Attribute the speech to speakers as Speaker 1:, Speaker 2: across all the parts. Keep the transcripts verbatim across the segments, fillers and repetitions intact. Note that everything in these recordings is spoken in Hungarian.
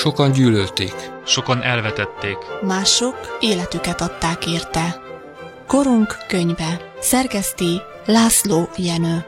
Speaker 1: Sokan gyűlölték.
Speaker 2: Sokan elvetették.
Speaker 3: Mások életüket adták érte. Korunk könyve. Szerkeszti László Jenő.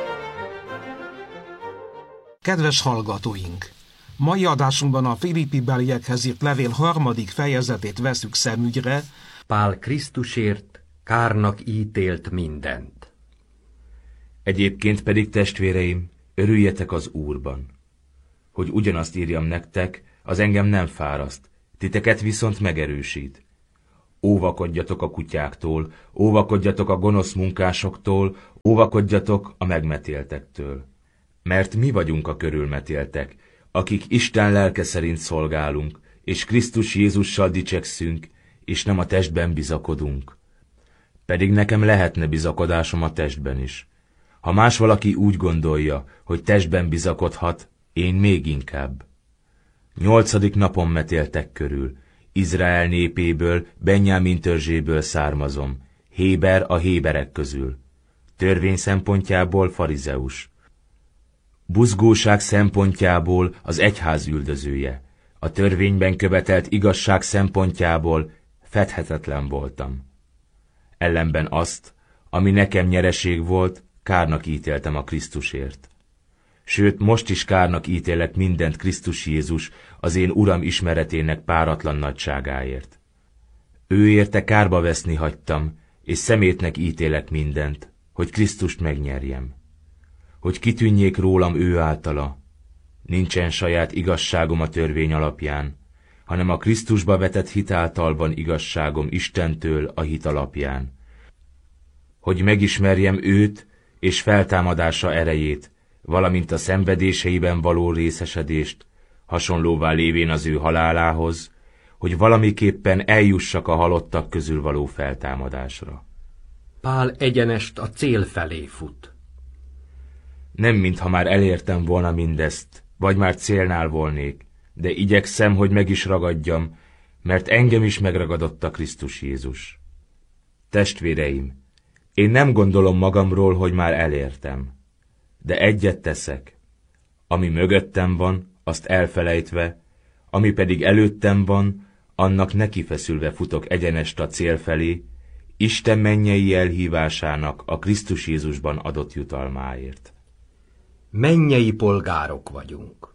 Speaker 4: Kedves hallgatóink! Mai adásunkban a Filippi-beliekhez írt levél harmadik fejezetét veszük szemügyre.
Speaker 5: Pál Krisztusért kárnak ítélt mindent.
Speaker 6: Egyébként pedig, testvéreim, örüljetek az Úrban. Hogy ugyanazt írjam nektek, az engem nem fáraszt, titeket viszont megerősít. Óvakodjatok a kutyáktól, óvakodjatok a gonosz munkásoktól, óvakodjatok a megmetéltektől. Mert mi vagyunk a körülmetéltek, akik Isten lelke szerint szolgálunk, és Krisztus Jézussal dicsekszünk, és nem a testben bizakodunk. Pedig nekem lehetne bizakodásom a testben is. Ha más valaki úgy gondolja, hogy testben bizakodhat, én még inkább. Nyolcadik napon metéltek körül, Izrael népéből, Benjámin törzséből származom, Héber a héberek közül. Törvény szempontjából farizeus. Buzgóság szempontjából az egyház üldözője. A törvényben követelt igazság szempontjából fedhetetlen voltam. Ellenben azt, ami nekem nyereség volt, kárnak ítéltem a Krisztusért. Sőt, most is kárnak ítélek mindent Krisztus Jézus, az én Uram ismeretének páratlan nagyságáért. Ő érte kárba veszni hagytam, és szemétnek ítélek mindent, hogy Krisztust megnyerjem. Hogy kitűnjék rólam ő általa. Nincsen saját igazságom a törvény alapján, hanem a Krisztusba vetett hit által van igazságom Istentől a hit alapján. Hogy megismerjem őt és feltámadása erejét, valamint a szenvedéseiben való részesedést, hasonlóvá lévén az ő halálához, hogy valamiképpen eljussak a halottak közül való feltámadásra.
Speaker 5: Pál egyenest a cél felé fut.
Speaker 6: Nem mintha már elértem volna mindezt, vagy már célnál volnék, de igyekszem, hogy meg is ragadjam, mert engem is megragadott a Krisztus Jézus. Testvéreim, én nem gondolom magamról, hogy már elértem, de egyet teszek, ami mögöttem van, azt elfelejtve, ami pedig előttem van, annak nekifeszülve futok egyenest a cél felé, Isten mennyei elhívásának a Krisztus Jézusban adott jutalmáért.
Speaker 5: Mennyei polgárok vagyunk.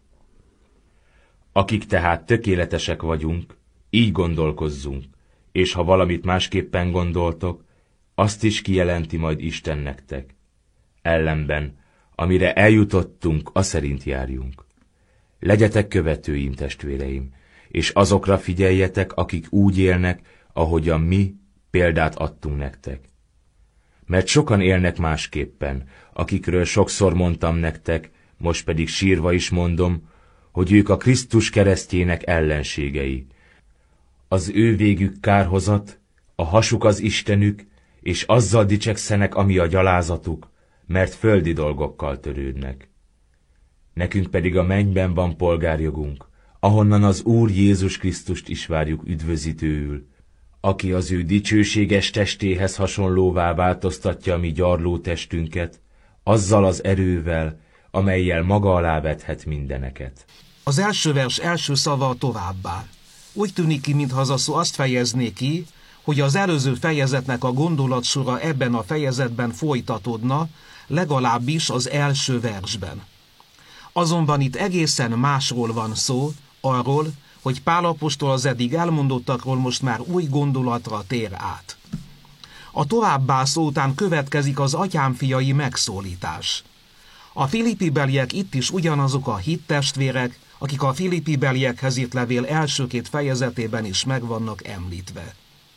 Speaker 6: Akik tehát tökéletesek vagyunk, így gondolkozzunk, és ha valamit másképpen gondoltok, azt is kijelenti majd Isten nektek. Ellenben, amire eljutottunk, aszerint járjunk. Legyetek követőim, testvéreim, és azokra figyeljetek, akik úgy élnek, ahogyan mi példát adtunk nektek. Mert sokan élnek másképpen, akikről sokszor mondtam nektek, most pedig sírva is mondom, hogy ők a Krisztus keresztjének ellenségei. Az ő végük kárhozat, a hasuk az Istenük, és azzal dicsekszenek, ami a gyalázatuk, mert földi dolgokkal törődnek. Nekünk pedig a mennyben van polgárjogunk, ahonnan az Úr Jézus Krisztust is várjuk üdvözítőül, aki az ő dicsőséges testéhez hasonlóvá változtatja a mi gyarló testünket, azzal az erővel, amellyel maga alá vethet mindeneket.
Speaker 4: Az első vers első szava továbbá. Úgy tűnik ki, mintha az a szó azt fejezné ki, hogy az előző fejezetnek a gondolatsora ebben a fejezetben folytatódna, legalábbis az első versben. Azonban itt egészen másról van szó, arról, hogy Pál apostol az eddig elmondottakról most már új gondolatra tér át. A továbbá szó után következik az atyám fiai megszólítás. A Filippi-beliek itt is ugyanazok a hittestvérek, akik a Filippi-beliekhez írt levél első két fejezetében is meg vannak említve.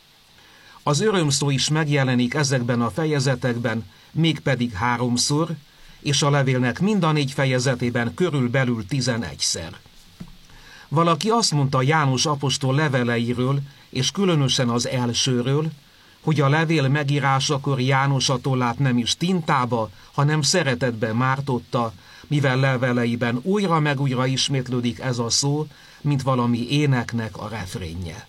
Speaker 4: Az örömszó is megjelenik ezekben a fejezetekben, mégpedig háromszor, és a levélnek mind a négy fejezetében körülbelül tizenegyszer. Valaki azt mondta János apostol leveleiről, és különösen az elsőről, hogy a levél megírásakor János a tollát nem is tintába, hanem szeretetbe mártotta, mivel leveleiben újra meg újra ismétlődik ez a szó, mint valami éneknek a refrénje.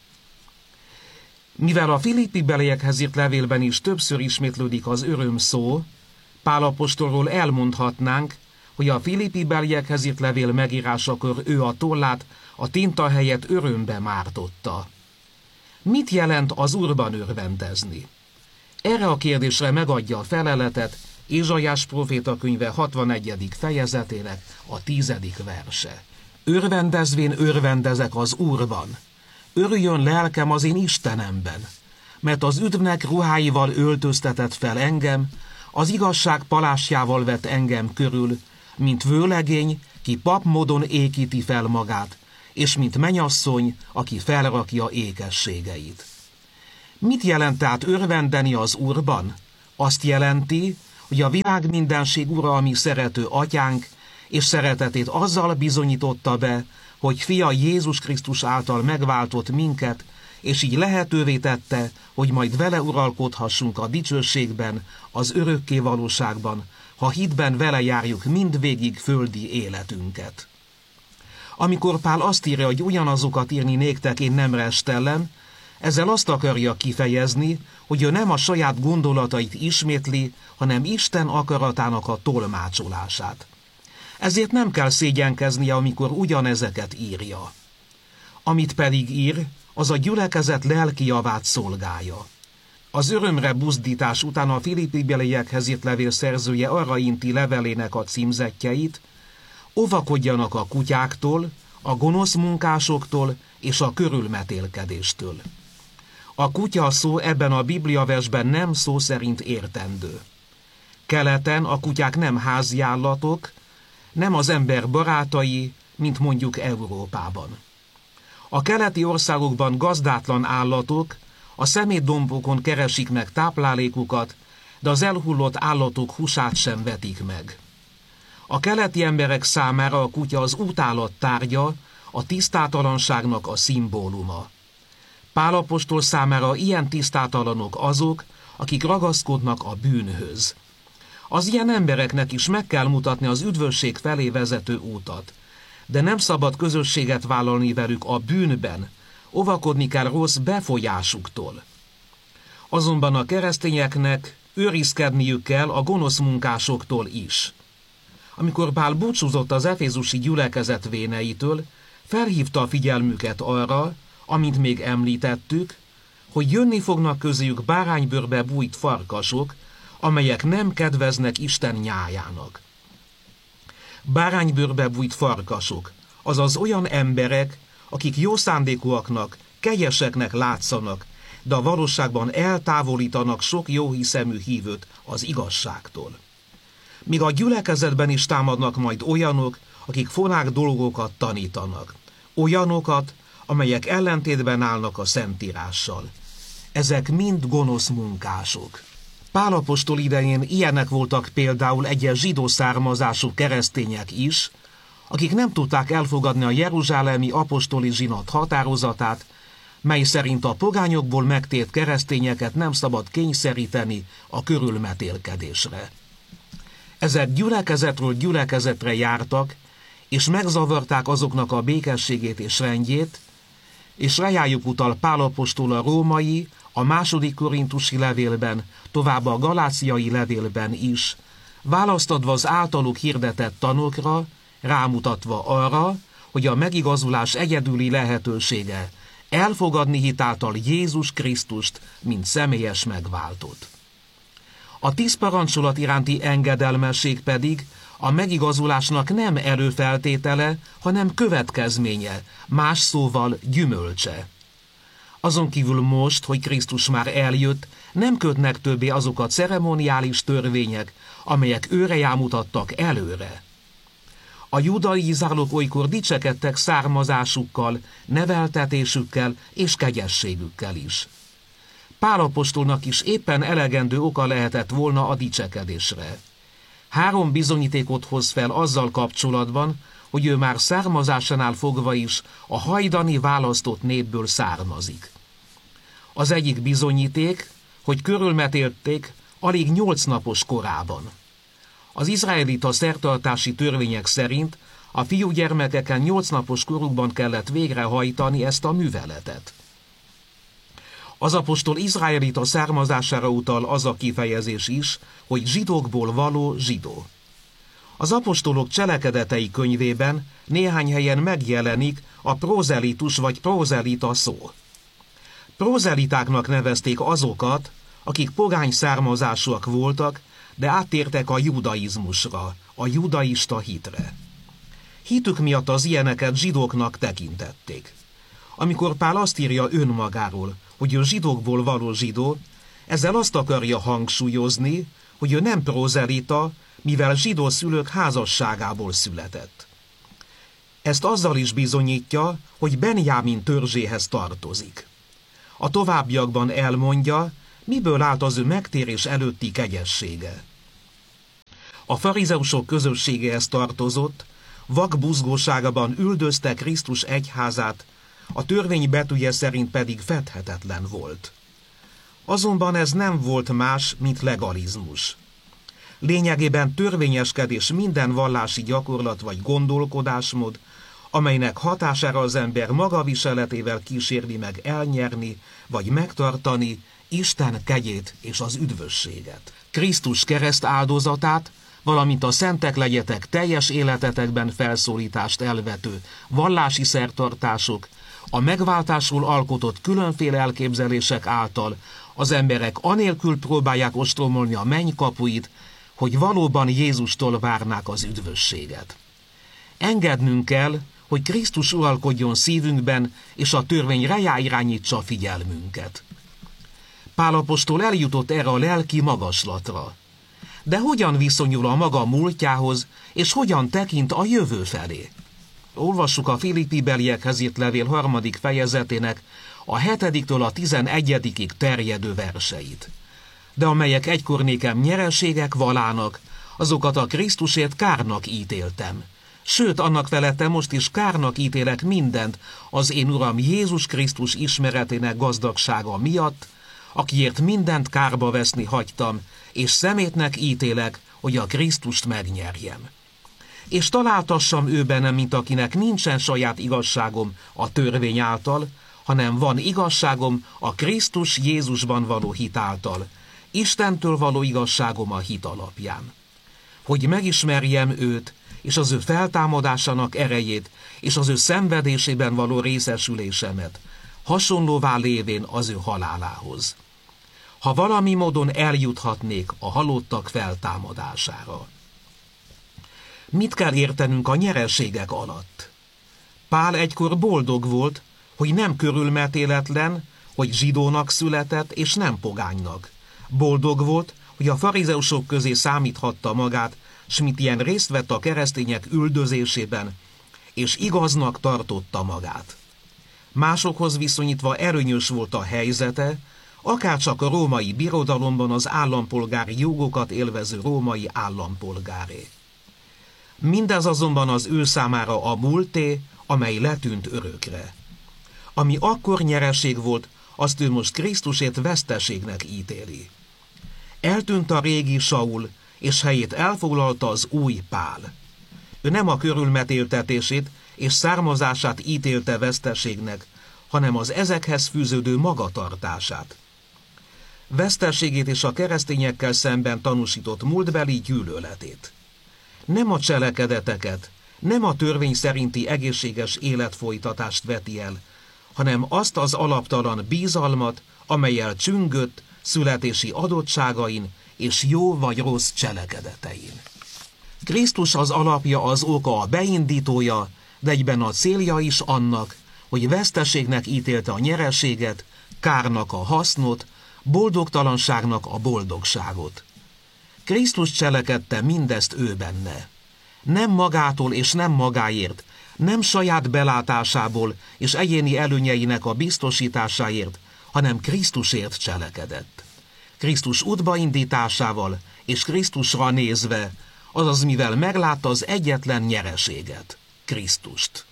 Speaker 4: Mivel a Filippi-beliekhez írt levélben is többször ismétlődik az öröm szó, Pál apostolról elmondhatnánk, hogy a Filippi beliekhez írt levél megírásakor ő a tollát a tinta helyett örömbe mártotta. Mit jelent az Úrban örvendezni? Erre a kérdésre megadja a feleletet Ézsaiás próféta könyve hatvanegyedik fejezetének a tízedik verse. Örvendezvén örvendezek az Úrban. Örüljön lelkem az én Istenemben, mert az üdvnek ruháival öltöztetett fel engem, az igazság palásjával vett engem körül, mint vőlegény, ki papmódon ékíti fel magát, és mint menyasszony, aki felrakja ékességeit. Mit jelent tehát örvendeni az Úrban? Azt jelenti, hogy a világ mindenség ura, ami szerető atyánk, és szeretetét azzal bizonyította be, hogy fia Jézus Krisztus által megváltott minket, és így lehetővé tette, hogy majd vele uralkodhassunk a dicsőségben, az örökké valóságban, ha hitben vele járjuk mindvégig földi életünket. Amikor Pál azt írja, hogy ugyanazokat írni néktek én nem restellem, ezzel azt akarja kifejezni, hogy ő nem a saját gondolatait ismétli, hanem Isten akaratának a tolmácsolását. Ezért nem kell szégyenkeznie, amikor ugyanezeket írja. Amit pedig ír, az a gyülekezet lelki javát szolgálja. Az örömre buzdítás után a Filippi beliekhez írt levél szerzője arra inti levelének a címzettjeit: óvakodjanak a kutyáktól, a gonosz munkásoktól és a körülmetélkedéstől. A kutya szó ebben a bibliaversben nem szó szerint értendő. Keleten a kutyák nem háziállatok, nem az ember barátai, mint mondjuk Európában. A keleti országokban gazdátlan állatok a szemétdombokon keresik meg táplálékukat, de az elhullott állatok húsát sem vetik meg. A keleti emberek számára a kutya az utálat tárgya, a tisztátalanságnak a szimbóluma. Pál apostol számára ilyen tisztátalanok azok, akik ragaszkodnak a bűnhöz. Az ilyen embereknek is meg kell mutatni az üdvösség felé vezető útat, de nem szabad közösséget vállalni velük a bűnben, óvakodni kell rossz befolyásuktól. Azonban a keresztényeknek őrizkedniük kell a gonosz munkásoktól is. Amikor Pál búcsúzott az efézusi gyülekezet véneitől, felhívta a figyelmüket arra, amint még említettük, hogy jönni fognak közéjük báránybőrbe bújt farkasok, amelyek nem kedveznek Isten nyájának. Báránybőrbe bújt farkasok, azaz olyan emberek, akik jó szándékúaknak, kegyeseknek látszanak, de a valóságban eltávolítanak sok jóhiszemű hívőt az igazságtól. Míg a gyülekezetben is támadnak majd olyanok, akik fonák dolgokat tanítanak. Olyanokat, amelyek ellentétben állnak a Szentírással. Ezek mind gonosz munkások. Pál apostol idején ilyenek voltak például egyes zsidó származású keresztények is, akik nem tudták elfogadni a jeruzsálemi apostoli zsinat határozatát, mely szerint a pogányokból megtért keresztényeket nem szabad kényszeríteni a körülmetélkedésre. Ezek gyülekezetről gyülekezetre jártak, és megzavarták azoknak a békességét és rendjét, és rejájuk utal Pál apostol a római, a második korintusi levélben, tovább a galáciai levélben is, választadva az általuk hirdetett tanokra, rámutatva arra, hogy a megigazulás egyedüli lehetősége elfogadni hitáltal Jézus Krisztust, mint személyes megváltót. A tíz parancsolat iránti engedelmesség pedig a megigazulásnak nem előfeltétele, hanem következménye, más szóval gyümölcse. Azon kívül most, hogy Krisztus már eljött, nem kötnek többé azok a ceremoniális törvények, amelyek őre jámutattak előre. A judai zárlók olykor dicsekedtek származásukkal, neveltetésükkel és kegyességükkel is. Pál apostolnak is éppen elegendő oka lehetett volna a dicsekedésre. Három bizonyítékot hoz fel azzal kapcsolatban, hogy ő már származásánál fogva is a hajdani választott népből származik. Az egyik bizonyíték, hogy körülmetélték alig nyolc napos korában. Az izraelita szertartási törvények szerint a fiúgyermekeken nyolc napos korukban kellett végrehajtani ezt a műveletet. Az apostol izraelita származására utal az a kifejezés is, hogy zsidókból való zsidó. Az apostolok cselekedetei könyvében néhány helyen megjelenik a prózelitus vagy prózelita szó. Prózelitáknak nevezték azokat, akik pogány származásúak voltak, de áttértek a judaizmusra, a judaista hitre. Hitük miatt az ilyeneket zsidóknak tekintették. Amikor Pál azt írja önmagáról, hogy ő zsidókból való zsidó, ezzel azt akarja hangsúlyozni, hogy ő nem prózelita, mivel zsidó szülők házasságából született. Ezt azzal is bizonyítja, hogy Benjámin törzséhez tartozik. A továbbiakban elmondja, miből állt az ő megtérés előtti kegyessége. A farizeusok közösségehez tartozott, vak buzgóságában üldözte Krisztus egyházát, a törvény betűje szerint pedig fedhetetlen volt. Azonban ez nem volt más, mint legalizmus. Lényegében törvényeskedés minden vallási gyakorlat vagy gondolkodásmód, amelynek hatására az ember magaviseletével kísérli meg elnyerni vagy megtartani Isten kegyét és az üdvösséget. Krisztus kereszt áldozatát, valamint a szentek legyetek teljes életetekben felszólítást elvető vallási szertartások, a megváltásról alkotott különféle elképzelések által az emberek anélkül próbálják ostromolni a menny kapuit, hogy valóban Jézustól várnák az üdvösséget. Engednünk kell, hogy Krisztus uralkodjon szívünkben, és a törvény rejá irányítsa figyelmünket. Pál apostol eljutott erre a lelki magaslatra. De hogyan viszonyul a maga múltjához, és hogyan tekint a jövő felé? Olvassuk a Filippi-beliekhez írt levél harmadik fejezetének a hetediktől a tizenegyedikig terjedő verseit. De amelyek egykor nékem nyereségek valának, azokat a Krisztusért kárnak ítéltem. Sőt, annak felette most is kárnak ítélek mindent az én Uram Jézus Krisztus ismeretének gazdagsága miatt, akiért mindent kárba veszni hagytam, és szemétnek ítélek, hogy a Krisztust megnyerjem. És találtassam ő bennem, mint akinek nincsen saját igazságom a törvény által, hanem van igazságom a Krisztus Jézusban való hit által, Istentől való igazságom a hit alapján. Hogy megismerjem őt, és az ő feltámadásának erejét, és az ő szenvedésében való részesülésemet, hasonlóvá lévén az ő halálához. Ha valami módon eljuthatnék a halottak feltámadására. Mit kell értenünk a nyereségek alatt? Pál egykor boldog volt, hogy nem körülmetéletlen, hogy zsidónak született, és nem pogánynak. Boldog volt, hogy a farizeusok közé számíthatta magát, s mint ilyen részt vett a keresztények üldözésében, és igaznak tartotta magát. Másokhoz viszonyítva erőnyös volt a helyzete, akárcsak a római birodalomban az állampolgári jogokat élvező római állampolgáré. Mindez azonban az ő számára a múlté, amely letűnt örökre. Ami akkor nyereség volt, azt ő most Krisztusért veszteségnek ítéli. Eltűnt a régi Saul, és helyét elfoglalta az új Pál. Ő nem a körülmetéltetését és származását ítélte veszteségnek, hanem az ezekhez fűződő magatartását. Veszteségét és a keresztényekkel szemben tanúsított múltbeli gyűlöletét. Nem a cselekedeteket, nem a törvény szerinti egészséges életfolytatást veti el, hanem azt az alaptalan bízalmat, amellyel csüngött születési adottságain és jó vagy rossz cselekedetein. Krisztus az alapja, az oka, a beindítója, de egyben a célja is annak, hogy veszteségnek ítélte a nyereséget, kárnak a hasznot, boldogtalanságnak a boldogságot. Krisztus cselekedte mindezt ő benne. Nem magától és nem magáért, nem saját belátásából és egyéni előnyeinek a biztosításáért, hanem Krisztusért cselekedett. Krisztus útbaindításával és Krisztusra nézve, azaz mivel meglátta az egyetlen nyereséget, Krisztust.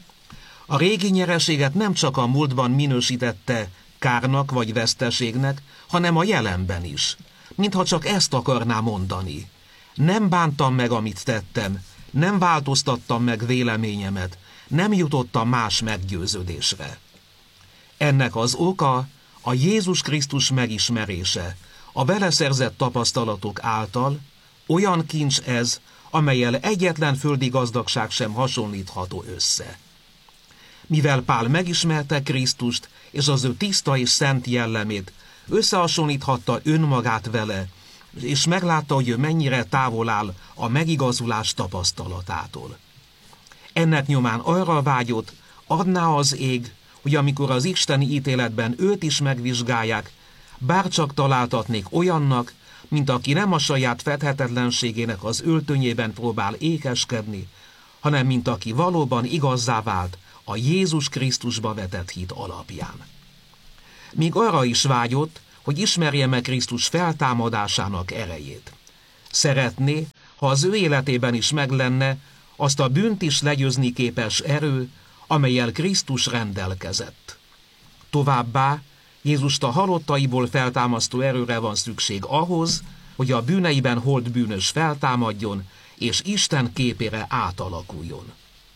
Speaker 4: A régi nyereséget nem csak a múltban minősítette kárnak vagy veszteségnek, hanem a jelenben is, mintha csak ezt akarná mondani. Nem bántam meg, amit tettem, nem változtattam meg véleményemet, nem jutottam más meggyőződésre. Ennek az oka a Jézus Krisztus megismerése, a vele szerzett tapasztalatok által, olyan kincs ez, amellyel egyetlen földi gazdagság sem hasonlítható össze. Mivel Pál megismerte Krisztust és az ő tiszta és szent jellemét, összehasonlíthatta önmagát vele, és meglátta, hogy ő mennyire távol áll a megigazulás tapasztalatától. Ennek nyomán arra vágyott, adná az ég, hogy amikor az isteni ítéletben őt is megvizsgálják, bárcsak találtatnék olyannak, mint aki nem a saját fedhetetlenségének az öltönyében próbál ékeskedni, hanem mint aki valóban igazzá vált a Jézus Krisztusba vetett hit alapján. Míg arra is vágyott, hogy ismerje meg Krisztus feltámadásának erejét. Szeretné, ha az ő életében is meglenne azt a bűnt is legyőzni képes erő, amellyel Krisztus rendelkezett. Továbbá Jézust a halottaiból feltámasztó erőre van szükség ahhoz, hogy a bűneiben holt bűnös feltámadjon, és Isten képére átalakuljon.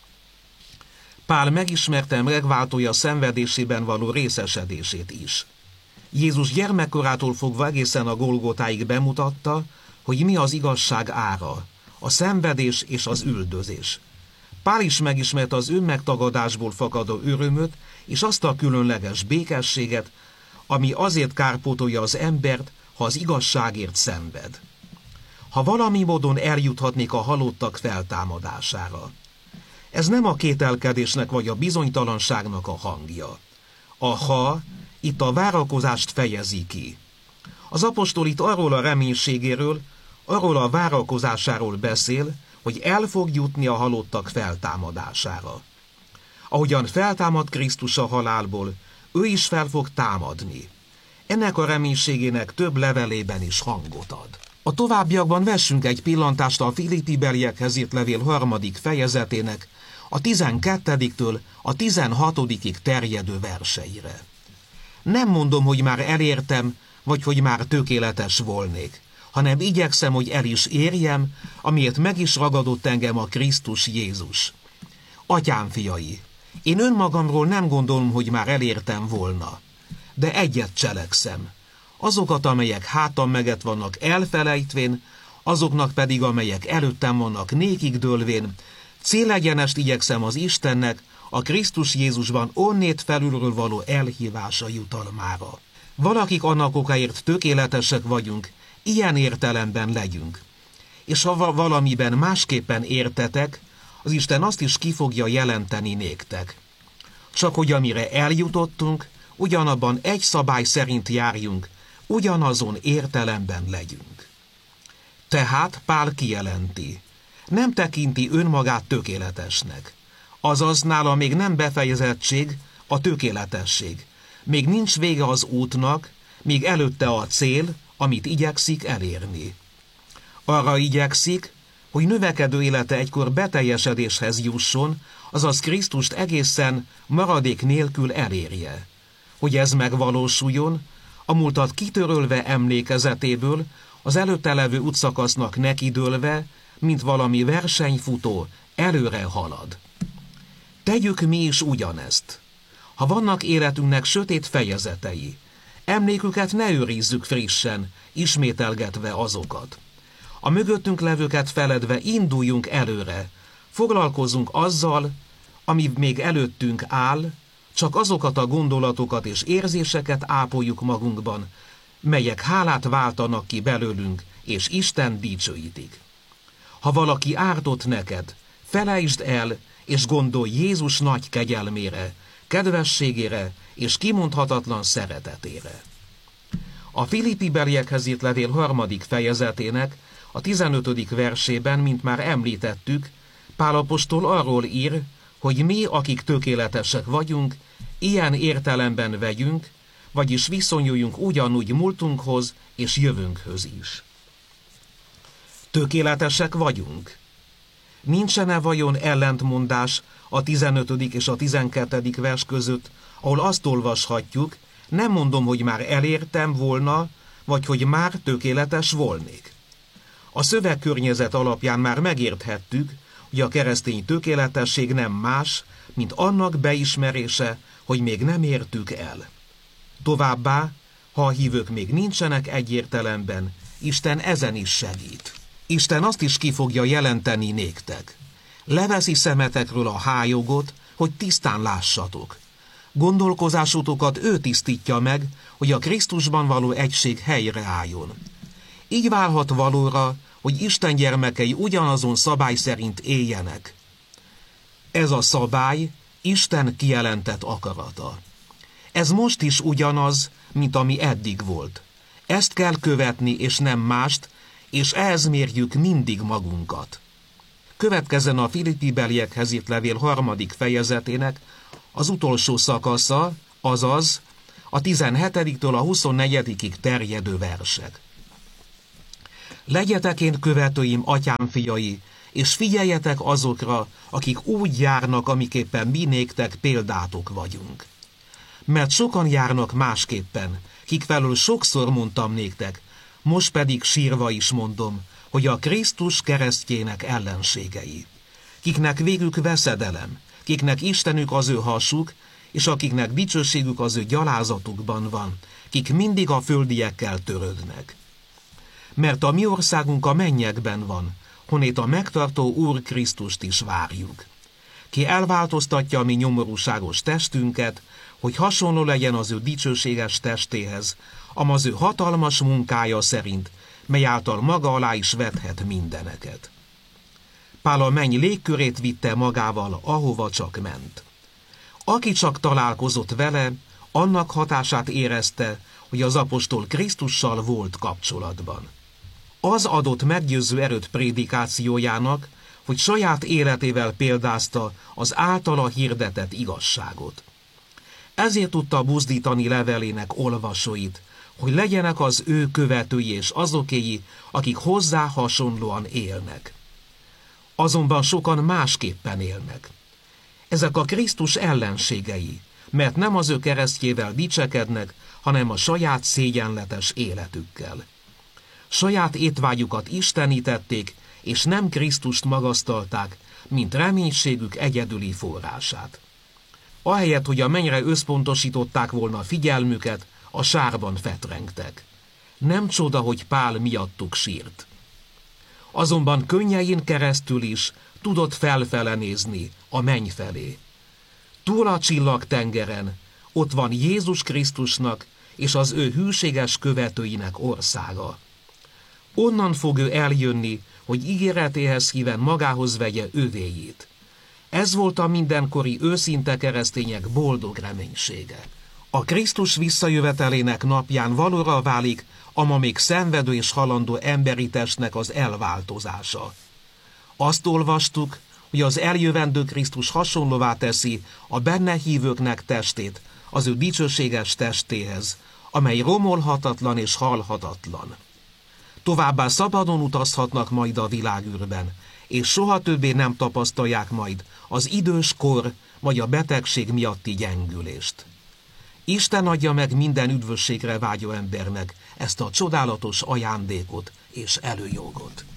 Speaker 4: Pál megismerte megváltója szenvedésében való részesedését is. Jézus gyermekkorától fogva egészen a Golgotáig bemutatta, hogy mi az igazság ára, a szenvedés és az üldözés. Pál is megismerte az önmegtagadásból fakadó örömöt és azt a különleges békességet, ami azért kárpótolja az embert, ha az igazságért szenved. Ha valami módon eljuthatnék a halottak feltámadására. Ez nem a kételkedésnek vagy a bizonytalanságnak a hangja. A ha itt a várakozást fejezi ki. Az apostol itt arról a reménységéről, arról a várakozásáról beszél, hogy el fog jutni a halottak feltámadására. Ahogyan feltámad Krisztus a halálból, ő is fel fog támadni. Ennek a reménységének több levelében is hangot ad. A továbbiakban vessünk egy pillantást a Filippi-beliekhez írt levél harmadik fejezetének, a tizenkettediktől a tizenhatodikig terjedő verseire. Nem mondom, hogy már elértem, vagy hogy már tökéletes volnék, hanem igyekszem, hogy el is érjem, amiért meg is ragadott engem a Krisztus Jézus. Atyám fiai, én önmagamról nem gondolom, hogy már elértem volna, de egyet cselekszem. Azokat, amelyek hátam meget vannak elfelejtvén, azoknak pedig, amelyek előttem vannak nékig dőlvén, célegyenest igyekszem az Istennek, a Krisztus Jézusban onnét felülről való elhívása jutalmára. Valakik annak okáért tökéletesek vagyunk, ilyen értelemben legyünk. És ha valamiben másképpen értetek, az Isten azt is ki fogja jelenteni néktek. Csak hogy amire eljutottunk, ugyanabban egy szabály szerint járjunk, ugyanazon értelemben legyünk. Tehát Pál kijelenti, nem tekinti önmagát tökéletesnek. Azaz nála még nem befejezettség a tökéletesség. Még nincs vége az útnak, még előtte a cél, amit igyekszik elérni. Arra igyekszik, hogy növekedő élete egykor beteljesedéshez jusson, azaz Krisztust egészen maradék nélkül elérje. Hogy ez megvalósuljon, a múltat kitörölve emlékezetéből, az előtte levő útszakasznak nekidőlve, mint valami versenyfutó, előre halad. Tegyük mi is ugyanezt. Ha vannak életünknek sötét fejezetei, emléküket ne őrizzük frissen, ismételgetve azokat. A mögöttünk levőket feledve induljunk előre, foglalkozzunk azzal, ami még előttünk áll, csak azokat a gondolatokat és érzéseket ápoljuk magunkban, melyek hálát váltanak ki belőlünk, és Isten dicsőítik. Ha valaki ártott neked, felejtsd el, és gondolj Jézus nagy kegyelmére, kedvességére és kimondhatatlan szeretetére. A Filippi-beliekhez írt levél harmadik fejezetének a tizenötödik versében, mint már említettük, Pál apostol arról ír, hogy mi, akik tökéletesek vagyunk, ilyen értelemben vegyünk, vagyis viszonyuljunk ugyanúgy múltunkhoz és jövőnkhöz is. Tökéletesek vagyunk. Nincsene vajon ellentmondás a tizenötödik és a tizenkettedik vers között, ahol azt olvashatjuk, nem mondom, hogy már elértem volna, vagy hogy már tökéletes volnék. A szövegkörnyezet alapján már megérthettük, hogy a keresztény tökéletesség nem más, mint annak beismerése, hogy még nem értük el. Továbbá, ha a hívők még nincsenek egy értelemben, Isten ezen is segít. Isten azt is ki fogja jelenteni néktek. Leveszi szemetekről a hájogot, hogy tisztán lássatok. Gondolkozásotokat ő tisztítja meg, hogy a Krisztusban való egység helyreálljon. Így válhat valóra, hogy Isten gyermekei ugyanazon szabály szerint éljenek. Ez a szabály Isten kijelentett akarata. Ez most is ugyanaz, mint ami eddig volt. Ezt kell követni, és nem mást, és ehhez mérjük mindig magunkat. Következzen a Filippi-beliekhez írt levél harmadik fejezetének az utolsó szakasza, azaz a tizenhetediktől a huszonnegyedikig terjedő versek. Legyetek én követőim, atyám fiai, és figyeljetek azokra, akik úgy járnak, amiképpen mi néktek példátok vagyunk. Mert sokan járnak másképpen, kik felől sokszor mondtam néktek, most pedig sírva is mondom, hogy a Krisztus keresztjének ellenségei. Kiknek végük veszedelem, kiknek Istenük az ő hasuk, és akiknek dicsőségük az ő gyalázatukban van, kik mindig a földiekkel törődnek. Mert a mi országunk a mennyekben van, honnét a megtartó Úr Krisztust is várjuk. Ki elváltoztatja a mi nyomorúságos testünket, hogy hasonló legyen az ő dicsőséges testéhez, amaz ő hatalmas munkája szerint, mely által maga alá is vethet mindeneket. Pál a menny légkörét vitte magával, ahova csak ment. Aki csak találkozott vele, annak hatását érezte, hogy az apostol Krisztussal volt kapcsolatban. Az adott meggyőző erőt prédikációjának, hogy saját életével példázta az általa hirdetett igazságot. Ezért tudta buzdítani levelének olvasóit, hogy legyenek az ő követői és azokéi, akik hozzá hasonlóan élnek. Azonban sokan másképpen élnek. Ezek a Krisztus ellenségei, mert nem az ő keresztjével dicsekednek, hanem a saját szégyenletes életükkel. Saját étvágyukat istenítették, és nem Krisztust magasztalták, mint reménységük egyedüli forrását. Ahelyett, hogy a mennyre összpontosították volna figyelmüket, a sárban fetrengtek. Nem csoda, hogy Pál miattuk sírt. Azonban könnyein keresztül is tudott felfele nézni, a menny felé. Túl a csillagtengeren, ott van Jézus Krisztusnak és az ő hűséges követőinek országa. Onnan fog ő eljönni, hogy ígéretéhez híven magához vegye övéjét. Ez volt a mindenkori őszinte keresztények boldog reménysége. A Krisztus visszajövetelének napján valóra válik a ma még szenvedő és halandó emberi testnek az elváltozása. Azt olvastuk, hogy az eljövendő Krisztus hasonlóvá teszi a benne hívőknek testét az ő dicsőséges testéhez, amely romolhatatlan és halhatatlan. Továbbá szabadon utazhatnak majd a világűrben, és soha többé nem tapasztalják majd az idős kor vagy a betegség miatti gyengülést. Isten adja meg minden üdvösségre vágyó embernek ezt a csodálatos ajándékot és előjogot.